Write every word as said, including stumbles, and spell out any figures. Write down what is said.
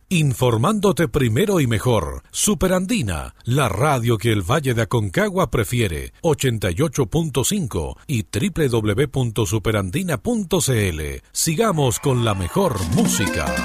Informándote primero y mejor. Superandina, la radio que el Valle de Aconcagua prefiere. ochenta y ocho punto cinco y doble u doble u doble u punto superandina punto c l. Sigamos con la mejor música.